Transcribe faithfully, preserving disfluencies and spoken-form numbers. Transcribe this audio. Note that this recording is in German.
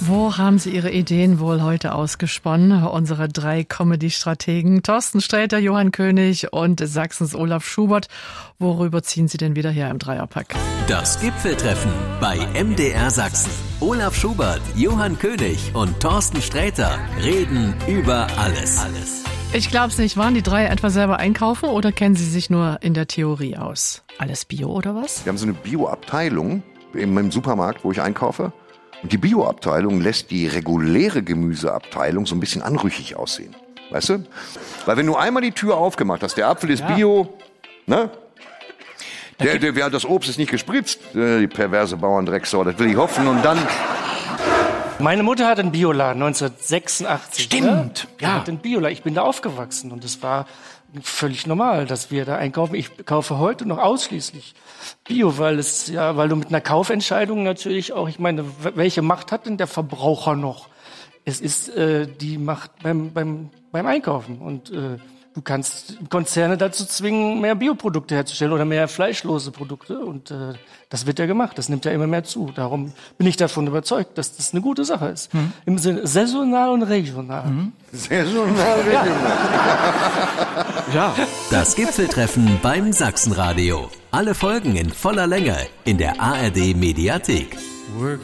Wo haben Sie Ihre Ideen wohl heute ausgesponnen? Unsere drei Comedy-Strategen Thorsten Sträter, Johann König und Sachsens Olaf Schubert. Worüber ziehen Sie denn wieder her im Dreierpack? Das Gipfeltreffen bei M D R Sachsen. Olaf Schubert, Johann König und Thorsten Sträter reden über alles. alles. Ich glaub's nicht. Waren die drei etwa selber einkaufen oder kennen Sie sich nur in der Theorie aus? Alles Bio oder was? Wir haben so eine Bio-Abteilung im Supermarkt, wo ich einkaufe. Und die Bio-Abteilung lässt die reguläre Gemüseabteilung so ein bisschen anrüchig aussehen. Weißt du? Weil wenn du einmal die Tür aufgemacht hast, der Apfel ist ja. Bio, ne? Der, der, der, das Obst ist nicht gespritzt. Die perverse Bauerndrecksau, das will ich hoffen. Und dann... Meine Mutter hat einen Bioladen neunzehnhundertsechsundachtzig. Stimmt, ja. ja. Hat einen Bioladen. Ich bin da aufgewachsen und es war völlig normal, dass wir da einkaufen. Ich kaufe heute noch ausschließlich Bio, weil es ja, weil du mit einer Kaufentscheidung natürlich auch, ich meine, welche Macht hat denn der Verbraucher noch? Es ist äh, die Macht beim beim beim Einkaufen und äh, du kannst Konzerne dazu zwingen, mehr Bioprodukte herzustellen oder mehr fleischlose Produkte. Und äh, das wird ja gemacht. Das nimmt ja immer mehr zu. Darum bin ich davon überzeugt, dass das eine gute Sache ist. Mhm. Im Sinne saisonal und regional. Mhm. Saisonal, regional. Ja. Das Gipfeltreffen beim Sachsenradio. Alle Folgen in voller Länge in der A R D Mediathek.